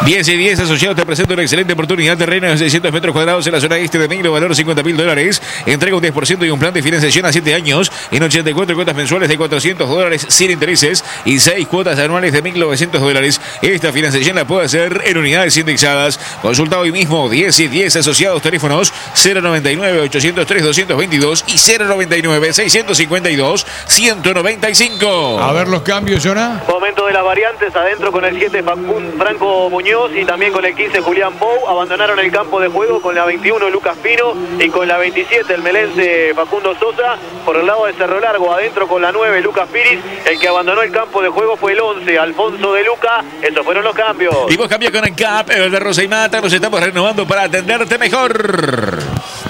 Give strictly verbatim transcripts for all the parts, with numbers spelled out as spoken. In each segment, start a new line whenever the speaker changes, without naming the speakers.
diez y diez Asociados te presenta una excelente oportunidad. Terreno de seiscientos metros cuadrados en la zona este de Milo, valor cincuenta mil dólares. Entrega un diez por ciento y un plan de financiación a siete años en ochenta y cuatro cuotas mensuales de cuatrocientos dólares sin intereses y seis cuotas anuales de mil novecientos dólares. Esta financiación la puede hacer en unidades indexadas. Consulta hoy mismo. Diez y diez Asociados, teléfonos cero noventa y nueve, ochocientos tres, doscientos veintidós y cero noventa y nueve, seiscientos cincuenta y dos, ciento noventa y cinco.
A ver los cambios, Jonah.
Momento de las variantes, adentro con el siete Franco Muñoz y también con el quince Julián Pou. Abandonaron el campo de juego con la veintiuno Lucas Pino y con la veintisiete el melense Facundo Sosa. Por el lado de Cerro Largo, adentro con la nueve Lucas Piris. El que abandonó el campo de juego fue el once Alfonso de Luca. Esos fueron los cambios.
Y vos cambias con el C A P, el de Rosa y Mata. Nos estamos renovando para atenderte mejor.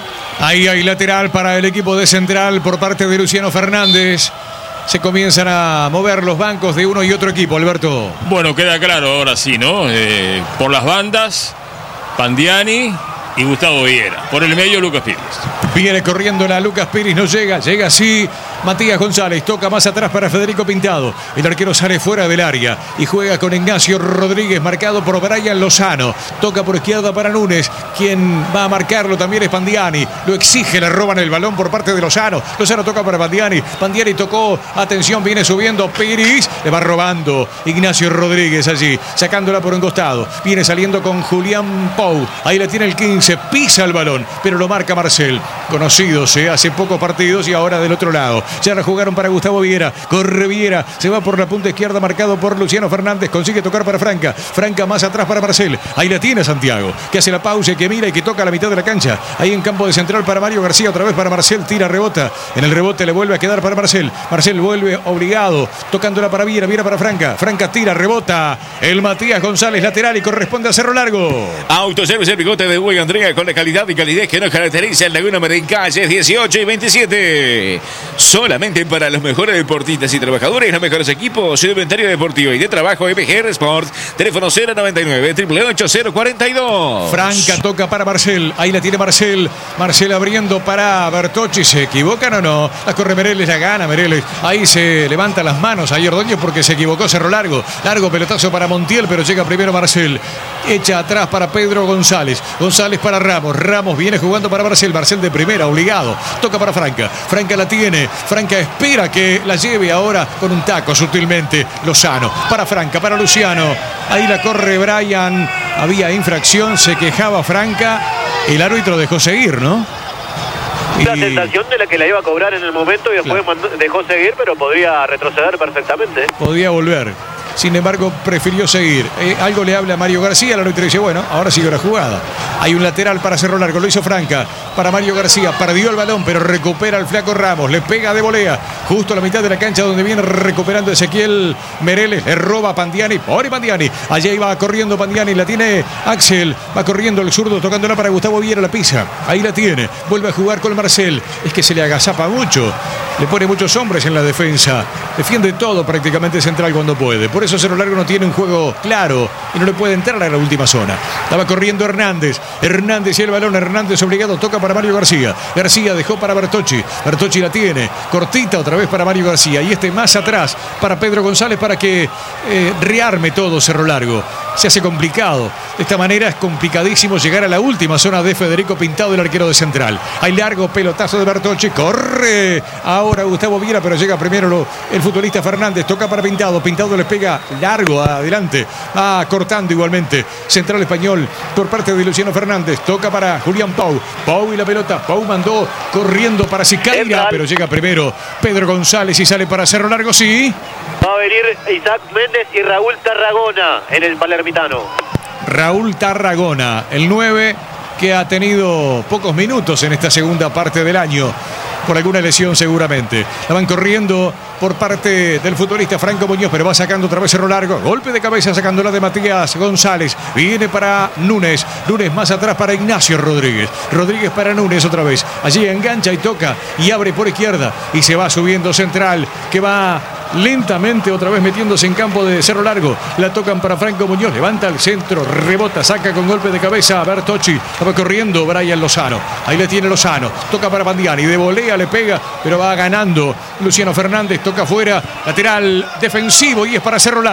Ahí hay lateral para el equipo de Central por parte de Luciano Fernández. Se comienzan a mover los bancos de uno y otro equipo, Alberto.
Bueno, queda claro ahora sí, ¿no? Eh, por las bandas, Pandiani y Gustavo Viera. Por el medio, Lucas Piris.
Viene corriendo la Lucas Piris, no llega, llega así Matías González, toca más atrás para Federico Pintado. El arquero sale fuera del área y juega con Ignacio Rodríguez, marcado por Brian Lozano. Toca por izquierda para Núñez, quien va a marcarlo también es Pandiani. Lo exige, le roban el balón por parte de Lozano. Lozano toca para Pandiani. Pandiani tocó, atención, viene subiendo Piris, le va robando Ignacio Rodríguez allí, sacándola por un costado. Viene saliendo con Julián Pou. Ahí le tiene el quince, pisa el balón, pero lo marca Marcel. Conocidos, ¿eh? Hace pocos partidos y ahora del otro lado. Ya la jugaron para Gustavo Viera. Corre Viera. Se va por la punta izquierda, marcado por Luciano Fernández. Consigue tocar para Franca. Franca más atrás para Marcel. Ahí la tiene Santiago, que hace la pausa y que mira y que toca a la mitad de la cancha. Ahí en campo de Central para Mario García. Otra vez para Marcel. Tira, rebota. En el rebote le vuelve a quedar para Marcel. Marcel vuelve obligado. Tocándola para Viera. Viera para Franca. Franca tira, rebota. El Matías González lateral y corresponde a Cerro Largo.
Autoservice El Bigote de Hugo Andrea con la calidad y calidez que nos caracteriza en Laguna Medellín, calles dieciocho y veintisiete. Solamente para los mejores deportistas y trabajadores, los mejores equipos, su inventario deportivo y de trabajo M G R Sport. Teléfono cero noventa y nueve, ocho ocho cero cuarenta y dos.
Franca toca para Marcel. Ahí la tiene Marcel. Marcel abriendo para Bertocci. ¿Se equivocan o no? La corre Mereles, la gana Mereles. Ahí se levanta las manos a Ordóñez porque se equivocó. Cerro Largo. Largo pelotazo para Montiel, pero llega primero Marcel. Echa atrás para Pedro González. González para Ramos. Ramos viene jugando para Marcel. Marcel de primera, obligado. Toca para Franca. Franca la tiene. Franca espera que la lleve ahora con un taco sutilmente. Lozano. Para Franca, para Luciano. Ahí la corre Brian. Había infracción, se quejaba Franca. El árbitro dejó seguir, ¿no?
La y... sensación de la que la iba a cobrar en el momento y después claro. dejó seguir, pero podría retroceder perfectamente.
Podía volver. Sin embargo, prefirió seguir. Eh, algo le habla a Mario García. La árbitro dice, bueno, ahora sigue la jugada. Hay un lateral para Cerro Largo. Lo hizo Franca para Mario García. Perdió el balón, pero recupera el flaco Ramos. Le pega de volea. Justo a la mitad de la cancha donde viene recuperando Ezequiel Mereles. Le roba a Pandiani. Pobre Pandiani. Allí va corriendo Pandiani. La tiene Axel. Va corriendo el zurdo tocándola para Gustavo Viera. La pisa. Ahí la tiene. Vuelve a jugar con Marcel. Es que se le agazapa mucho. Le pone muchos hombres en la defensa. Defiende todo prácticamente Central cuando puede. Por eso Cerro Largo no tiene un juego claro y no le puede entrar a la última zona. Estaba corriendo Hernández. Hernández y el balón. Hernández obligado. Toca para Mario García. García dejó para Bertocci. Bertocci la tiene. Cortita otra vez para Mario García. Y este más atrás para Pedro González para que eh, rearme todo Cerro Largo. Se hace complicado. De esta manera es complicadísimo llegar a la última zona de Federico Pintado, el arquero de Central. Hay largo pelotazo de Bertocci. Corre ahora Gustavo Viera, pero llega primero lo, el futbolista Fernández. Toca para Pintado. Pintado le pega largo adelante. Va cortando igualmente. Central Español por parte de Luciano Fernández. Toca para Julián Pou. Pou y la pelota. Pou mandó corriendo para Siqueira, pero llega primero Pedro González y sale para Cerro Largo. Sí.
Va a venir Isaac Méndez y Raúl Tarragona en el palermitano.
Raúl Tarragona, el nueve que ha tenido pocos minutos en esta segunda parte del año. Por alguna lesión seguramente. La van corriendo por parte del futbolista Franco Muñoz, pero va sacando otra vez Cerro Largo. Golpe de cabeza sacándola de Matías González. Viene para Núñez. Núñez más atrás para Ignacio Rodríguez. Rodríguez para Núñez otra vez. Allí engancha y toca y abre por izquierda. Y se va subiendo Central, que va lentamente otra vez metiéndose en campo de Cerro Largo. La tocan para Franco Muñoz. Levanta el centro, rebota, saca con golpe de cabeza a Bertocci. Estaba corriendo Brian Lozano. Ahí le tiene Lozano. Toca para Pandiani. De volea le pega, pero va ganando Luciano Fernández. Toca afuera. Lateral defensivo y es para Cerro Largo.